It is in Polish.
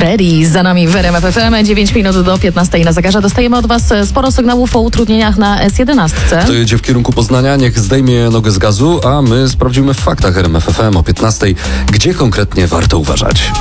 Freddy za nami w RMF FM. 9 minut do 15 na zegarze. Dostajemy od Was sporo sygnałów o utrudnieniach na S11. To jedzie w kierunku Poznania, niech zdejmie nogę z gazu, a my sprawdzimy w faktach RMF FM o 15, gdzie konkretnie warto uważać.